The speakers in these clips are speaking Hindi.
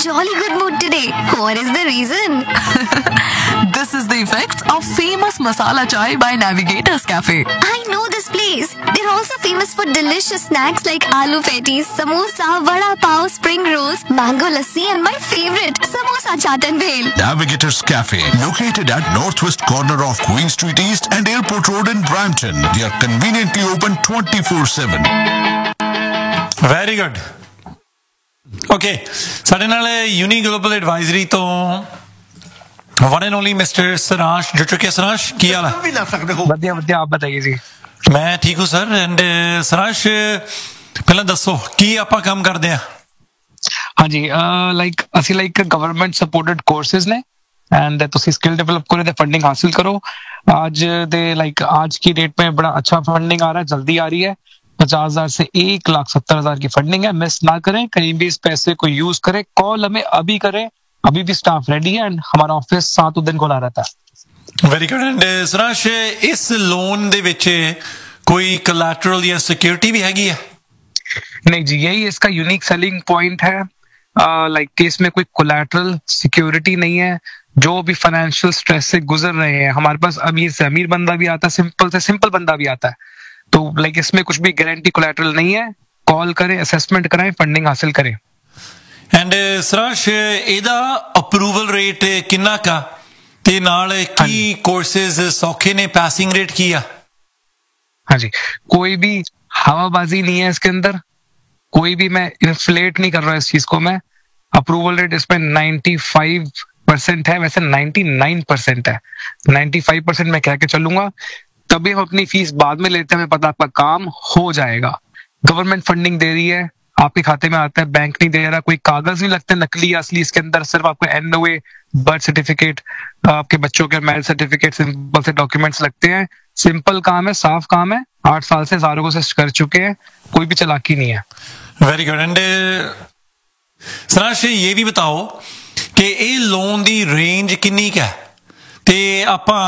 jolly good mood today. What is the reason? This is the effects of famous masala chai by Navigators Cafe. I know this place. They're also famous for delicious snacks like aloo patties, samosa, vada pav, spring rolls, mango lassi, and my favorite, samosa chaat and bhel. Navigators Cafe, located at northwest corner of Queen Street East and Airport Road in Brampton. They are conveniently open 24/7. Very good. Okay, ਸਾਡੇ ਨਾਲ ਯੂਨੀ ਗਲੋਬਲ ਐਡਵਾਈਜ਼ਰੀ ਤੋਂ वन एंड ओनली मिस्टर सराश जुड़ चुके हैं। सराश की हाल है? बढ़िया बढ़िया, आप बताइए जी। मैं ठीक हूँ सर। एंड सराश ਪਹਿਲਾਂ ਦੱਸੋ ਕੀ ਆਪਾਂ ਕੰਮ ਕਰਦੇ ਆ? ਹਾਂਜੀ ਅਸੀਂ ਗਵਰਨਮੈਂਟ ਸਪੋਰਟਡ ਕੋਰसेज ਨੇ एंड ਤੁਸੀਂ स्किल डेवलप करो तो फंडिंग हासिल करो। आज की डेट में बड़ा अच्छा फंडिंग आ रहा है, जल्दी आ रही है। 50,000 से 1,70,000 की फंडिंग है। मिस ना करें, कहीं भी इस पैसे को यूज करें। कॉल हमें अभी करें, अभी भी स्टाफ रेडी है एंड हमारा ऑफिस 7 दिन खुला रहता है। Very good. एंड सराश इस लोन ਦੇ ਵਿੱਚ कोई कोलैटरल या सिक्योरिटी भी हैगी है? नहीं जी, यही इसका यूनिक सेलिंग पॉइंट है। केस में कोई कोलैटरल सिक्योरिटी नहीं है। जो भी फाइनेंशियल स्ट्रेस से गुजर रहे हैं, हमारे पास अमीर से अमीर बंदा भी आता है, सिंपल से सिंपल बंदा भी आता है। तो इसमें कुछ भी गारंटी कोलैटरल नहीं है। कॉल करें, असेसमेंट कराएं, फंडिंग हासिल करें। एंड सराश ਇਹਦਾ ਅਪਰੂਵਲ ਰੇਟ ਕਿੰਨਾ ਕਾ ਤੇ ਨਾਲ ਕੀ ਕੋਰसेज ਸੌਖੇ ਨੇ? ਪਾਸਿੰग रेट ਕੀ ਆ? हाँ जी, कोई भी हवाबाजी नहीं है इसके अंदर। कोई भी मैं इन्फ्लेट नहीं कर रहा इस चीज को। मैं अप्रूवल रेट इसमें 95% है, वैसे 99% है। 95% मैं कह के चलूंगा, तभी हम अपनी फीस बाद में लेते हैं। हमें पता आपका काम हो जाएगा। गवर्नमेंट फंडिंग दे रही है, आपके खाते में आता है, बैंक नहीं दे रहा। कोई कागज नहीं लगते नकली असली इसके अंदर। सिर्फ आपको NOA, बर्थ सर्टिफिकेट, आपके बच्चों के मैरिज सर्टिफिकेट, सिंपल से डॉक्यूमेंट्स लगते हैं। सिंपल काम है, साफ काम है। 8 साल से सारों को असिस्ट कर चुके हैं, कोई भी चालाकी नहीं है। Very good. एंड सराश ये भी बताओ कि ये लोन दी रेंज किन्नी है ते आपां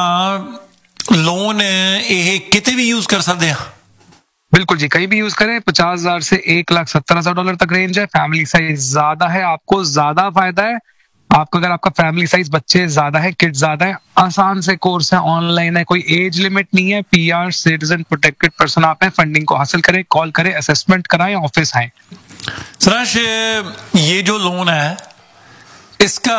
लोन ये किते भी यूज कर सकते हैं? बिल्कुल जी, कहीं भी यूज करें। 50,000 से 1,70,000 तक रेंज है। फैमिली साइज ज्यादा है, आपको ज्यादा फायदा है। आपको अगर आपका फैमिली साइज बच्चे ज्यादा है, किड्स ज्यादा है, आसान से कोर्स है, ऑनलाइन है, कोई एज लिमिट नहीं है। PR सिटीजन प्रोटेक्टेड पर्सन आप हैं। फंडिंग को हासिल करें, कॉल करें, असेसमेंट कराएं, ऑफिस आए। सराश ये जो लोन है इसका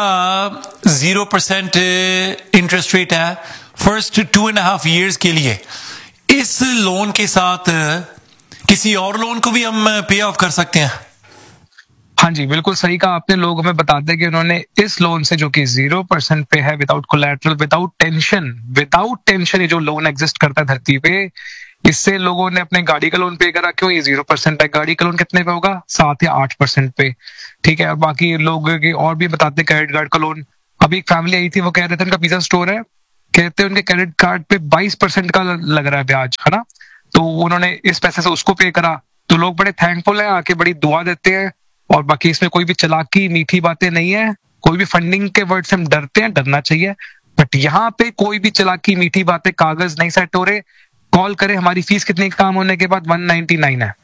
0% इंटरेस्ट रेट है फर्स्ट 2.5 years के लिए। इस लोन के साथ किसी और लोन को भी हम पे ऑफ कर सकते हैं? हाँ जी, बिल्कुल सही कहा आपने। लोग हमें बताते हैं कि उन्होंने इस लोन से, जो कि 0% पे है, विदाउट कोलैटरल, विदाउट टेंशन ये जो लोन एग्जिस्ट करता है धरती पे, इससे लोगों ने अपने गाड़ी का लोन पे करा। क्यों? ये 0% है। गाड़ी का लोन कितने पे होगा? 7 या 8% पे। ठीक है। और बाकी लोग और भी बताते हैं, क्रेडिट कार्ड का लोन। अभी एक फैमिली आई थी, वो कह रहे थे उनका पिज्जा स्टोर है, कहते हैं उनके क्रेडिट कार्ड पे 22% का लग रहा है ब्याज, है ना। तो उन्होंने इस पैसे से उसको पे करा। तो लोग बड़े थैंकफुल हैं, आके बड़ी दुआ देते हैं। और बाकी इसमें कोई भी चालाकी, मीठी बातें नहीं है। कोई भी फंडिंग के वर्ड से हम डरते हैं, डरना चाहिए, बट यहाँ पे कोई भी चालाकी, मीठी बातें, कागज नहीं सेट हो रहे। कॉल करें। हमारी फीस कितनी काम होने के बाद 199 है।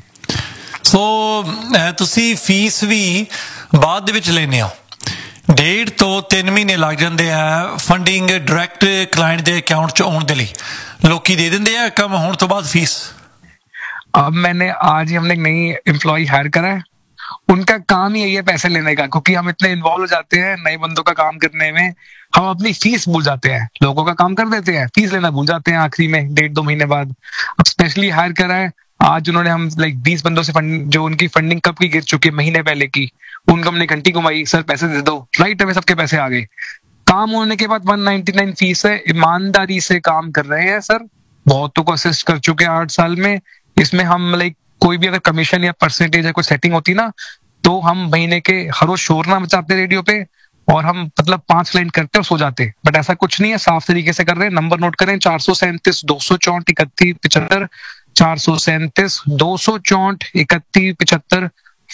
सो ਤੁਸੀਂ ਫੀਸ ਵੀ ਬਾਅਦ ਦੇ ਵਿੱਚ ਲੈਨੇ ਹੋ। 1.5 ਤੋਂ 3 ਮਹੀਨੇ ਲੱਗ ਜਾਂਦੇ ਆ ਫੰਡਿੰਗ ਡਾਇਰੈਕਟ ਕਲਾਇੰਟ ਦੇ ਅਕਾਊਂਟ 'ਚ ਆਉਣ ਦੇ ਲਈ। ਲੋਕੀ ਦੇ ਦਿੰਦੇ ਆ ਕੰਮ ਹੋਣ ਤੋਂ ਬਾਅਦ ਫੀਸ। अब आज ही हमने एक नई एम्प्लॉय हायर करा है। उनका काम ही यही है पैसे लेने का, क्योंकि हम इतने इन्वॉल्व हो जाते हैं नए बंदों का काम करने में, हम अपनी फीस भूल जाते हैं। लोगों का काम कर देते हैं, फीस लेना भूल जाते हैं आखिरी में, 1.5-2 महीने बाद। अब स्पेशली हायर करा है। आज उन्होंने हम 20 बंदों से जो उनकी फंडिंग कब की गिर चुकी है, महीने पहले की, उनको हमने घंटी घुमाई, सर पैसे दे दो, राइट अवे सबके पैसे आ गए। काम होने के बाद 199 फीस है। ईमानदारी से काम कर रहे हैं सर, बहुतों को असिस्ट कर चुके हैं 8 साल में। इसमें हम कोई भी अगर कमीशन या परसेंटेज या कोई सेटिंग होती ना, तो हम महीने के हर रोज शोर ना मचाते रेडियो पे, और हम 5 क्लाइंट करते और सो जाते। बट ऐसा कुछ नहीं है, साफ तरीके से कर रहे हैं। नंबर नोट करें, 437 264 31 75, 437 264 31 75,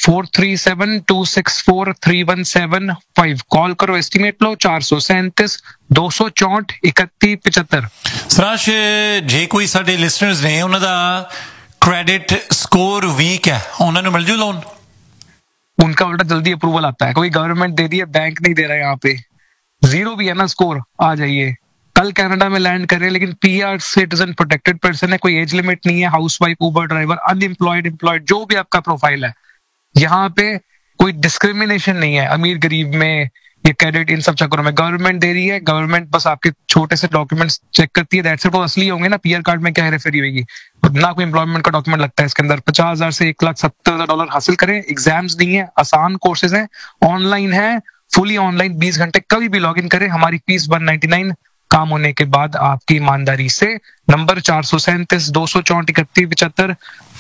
437264 3175। कॉल करो, एस्टिमेट लो, 437 264 31 75। ਸਰਾਸ਼ ਜੇ ਕੋਈ ਸਾਡੇ ਲਿਸਨਰਸ ਨੇ ਉਹਨਾਂ ਦਾ ਕ੍ਰੈਡਿਟ ਸਕੋਰ ਵੀਕ ਹੈ, ਉਹਨਾਂ ਨੂੰ ਮਿਲ ਜੂ ਲੋਨ? उनका उल्टा जल्दी अप्रूवल आता है, कोई गवर्नमेंट दे दी है, बैंक नहीं दे रहा है, यहाँ पे 0 भी है ना स्कोर, आ जाइए। कल कनाडा में लैंड करें, लेकिन पीआर सिटीजन प्रोटेक्टेड पर्सन है, कोई एज लिमिट नहीं है, हाउसवाइफ, उबर ड्राइवर, अनएम्प्लॉयड, एम्प्लॉयड, जो भी आपका प्रोफाइल है, यहाँ पे कोई डिस्क्रिमिनेशन नहीं है अमीर गरीब में, ये क्रेडिट इन सब चक्करों में। गवर्नमेंट दे रही है, गवर्नमेंट बस आपके छोटे से डॉक्यूमेंट्स चेक करती है, दैट्स इट। वो असली होंगे ना, पीआर कार्ड में क्या है, रेफरी होगी ना, कोई एम्प्लॉयमेंट का डॉक्यूमेंट लगता है इसके अंदर। $50,000 से $1,70,000 हासिल करें, एग्जाम्स नहीं है, आसान कोर्सेज हैं, ऑनलाइन है, फुली ऑनलाइन, 20 घंटे कभी भी लॉग इन करें। हमारी फीस 199, काम होने के बाद आपकी ईमानदारी से। नंबर 437-264-3175,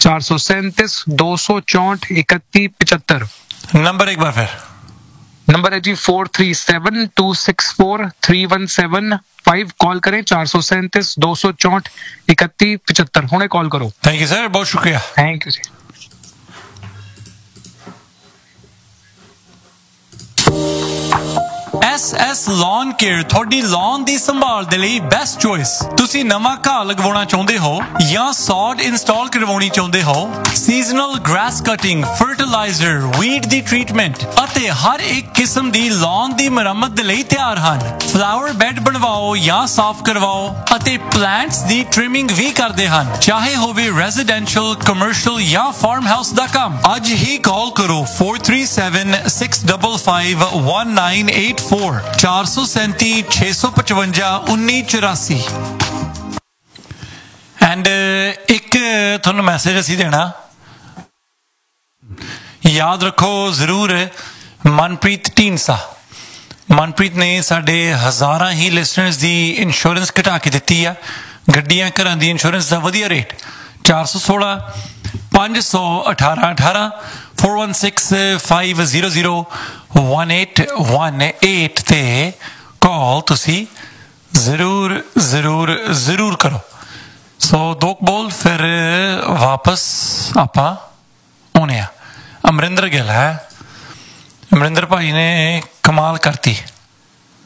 437-264-3175। नंबर एक बार फिर। नंबर है जी 437-264-3175। कॉल करें 437-264-3175। हुणे कॉल करो। थैंक यू सर, बहुत शुक्रिया। Thank you ji. SS Lawn Care ਤੁਹਾਡੀ lawn ਦੀ ਸੰਭਾਲ ਦੇ ਲਈ ਬੈਸਟ ਚੋਇਸ। ਤੁਸੀਂ ਨਵਾਂ ਘਾਹ ਲਗਵਾਉਣਾ ਚਾਹੁੰਦੇ ਹੋ ਜਾਂ ਸੌਡ ਇੰਸਟਾਲ ਕਰਵਾਉਣੀ ਚਾਹੁੰਦੇ ਹੋ, seasonal grass cutting, fertiliser, weed ਦੀ ਟ੍ਰੀਟਮੈਂਟ ਅਤੇ ਹਰ ਇੱਕ ਕਿਸਮ ਦੀ lawn ਦੀ ਮੁਰੰਮਤ ਦੇ ਲਈ ਤਿਆਰ ਹਨ। ਫਲਾਵਰ ਬੈੱਡ ਬਣਵਾਓ ਜਾਂ ਸਾਫ਼ ਕਰਵਾਓ ਅਤੇ ਪਲਾਂਟਸ ਦੀ ਟ੍ਰਿਮਿੰਗ ਵੀ ਕਰਦੇ ਹਨ, ਚਾਹੇ ਹੋਵੇ ਰੈਜ਼ੀਡੈਂਸ਼ੀਅਲ, ਕਮਰਸ਼ੀਅਲ ਜਾਂ ਫਾਰਮ ਹਾਊਸ ਦਾ ਕੰਮ। ਅੱਜ ਹੀ ਕਾਲ ਕਰੋ 437-655-1984, 437-655-1984। ਐਂਡ ਇੱਕ ਤੁਹਾਨੂੰ ਮੈਸੇਜ ਅਸੀਂ ਦੇਣਾ, ਯਾਦ ਰੱਖੋ ਜ਼ਰੂਰ, ਮਨਪ੍ਰੀਤ ਢੀਂਡਸਾ। ਮਨਪ੍ਰੀਤ ਨੇ ਸਾਡੇ ਹਜ਼ਾਰਾਂ ਹੀ ਲਿਸਨਰਸ ਦੀ ਇੰਸ਼ੋਰੈਂਸ ਘਟਾ ਕੇ ਦਿੱਤੀ ਆ, ਗੱਡੀਆਂ ਘਰਾਂ ਦੀ ਇੰਸ਼ੋਰੈਂਸ ਦਾ ਵਧੀਆ ਰੇਟ। 416-518-18, 416-500-1818 ਤੇ ਕਾਲ ਤੁਸੀਂ ਜ਼ਰੂਰ ਕਰੋ। ਸੋ ਦੋ ਬੋਲ ਫਿਰ ਵਾਪਸ ਆਪਾਂ ਆਉਣੇ ਆ। ਅਮਰਿੰਦਰ ਗਿੱਲ ਹੈ, ਅਮਰਿੰਦਰ ਭਾਈ ਨੇ ਕਮਾਲ ਕਰਤੀ।